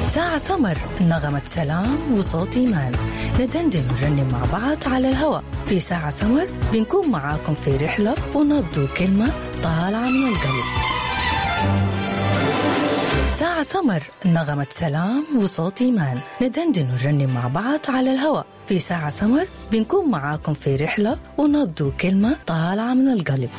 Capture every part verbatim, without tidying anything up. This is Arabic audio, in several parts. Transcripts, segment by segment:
ساعة سمر، نغمة سلام وصوت إيمان، ندندن ونرنم مع بعض على الهواء. في ساعة سمر بنكون معاكم في رحلة ونبدو كلمة طالعة من القلب. ساعة سمر، نغمة سلام وصوت إيمان، ندندن ونرنم مع بعض على الهواء. في ساعة سمر بنكون معاكم في رحلة ونبدو كلمة طالعة من القلب.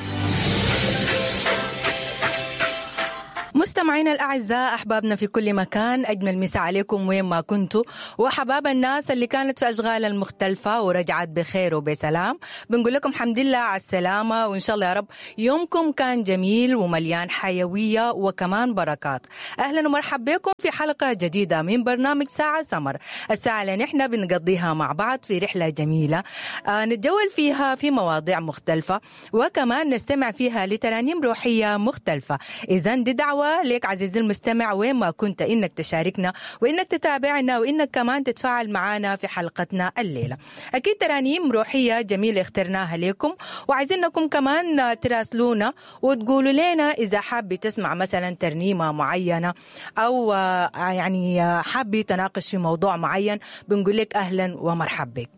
مستمعينا الأعزاء، أحبابنا في كل مكان، أجمل مساء عليكم وين ما كنتوا، وحباب الناس اللي كانت في أشغال المختلفة ورجعت بخير وبسلام، بنقول لكم الحمد لله على السلامة، وإن شاء الله يا رب يومكم كان جميل ومليان حيوية وكمان بركات. أهلا ومرحبا بكم في حلقة جديدة من برنامج ساعة سمر، الساعة اللي نحن بنقضيها مع بعض في رحلة جميلة آه نتجول فيها في مواضيع مختلفة، وكمان نستمع فيها لترانيم روحية مختلفة. إذن دي دعوة ليك عزيزي المستمع وين ما كنت إنك تشاركنا وإنك تتابعنا وإنك كمان تتفاعل معنا في حلقتنا الليلة. أكيد ترانيم روحية جميلة اخترناها لكم، وعايزينكم كمان تراسلونا وتقولوا لنا إذا حابي تسمع مثلا ترنيمة معينة أو يعني حابي تناقش في موضوع معين، بنقول لك أهلا ومرحبا بك.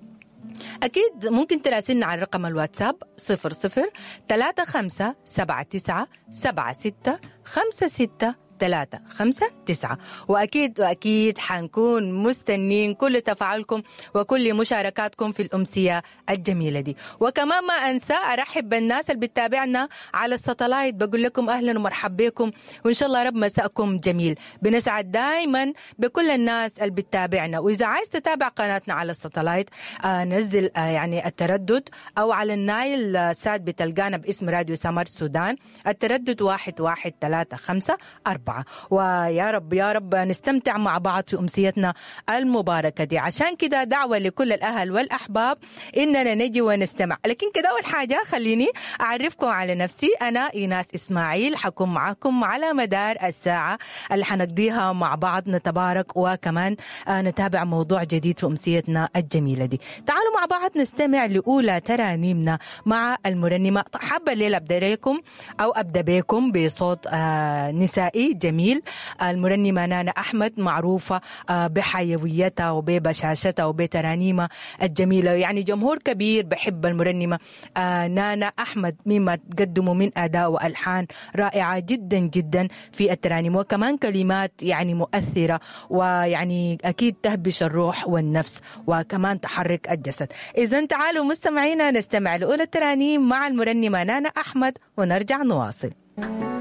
أكيد ممكن تراسلنا على رقم الواتساب صفر صفر ثلاثة خمسة سبعة تسعة سبعة ستة خمسة ستة ثلاثة خمسة تسعة، وأكيد وأكيد حنكون مستنين كل تفاعلكم وكل مشاركاتكم في الأمسية الجميلة دي. وكمان ما أنسى أرحب بالناس اللي بتتابعنا على الساتلايت، بقول لكم أهلا ومرحبا بكم، وإن شاء الله رب مساءكم جميل. بنسعد دائما بكل الناس اللي بتتابعنا، وإذا عايز تتابع قناتنا على الساتلايت آه نزل آه يعني التردد، أو على النايل آه ساد بتلقانا باسم راديو سمر سودان، التردد واحد واحد ثلاثة خمسة أربعة. ويا رب يا رب نستمتع مع بعض في أمسيتنا المباركة دي. عشان كده دعوة لكل الأهل والأحباب إننا نجي ونستمع. لكن كده أول حاجة خليني أعرفكم على نفسي، أنا إيناس إسماعيل، حكون معكم على مدار الساعة اللي حنقضيها مع بعض، نتبارك وكمان نتابع موضوع جديد في أمسيتنا الجميلة دي. تعالوا مع بعض نستمع لأولى ترانيمنا مع المرنمة. حابة الليلة أبدأ لكم أو أبدأ بكم بصوت آه نسائي جميل، المرنمة نانا أحمد، معروفة بحيويتها وببشاشتها وبترانيمها الجميلة، يعني جمهور كبير بحب المرنمة نانا أحمد مما تقدموا من أداء وألحان رائعة جدا جدا في الترانيم، وكمان كلمات يعني مؤثرة ويعني أكيد تهبش الروح والنفس وكمان تحرك الجسد. إذن تعالوا مستمعينا نستمع لأولى الترانيم مع المرنمة نانا أحمد ونرجع نواصل.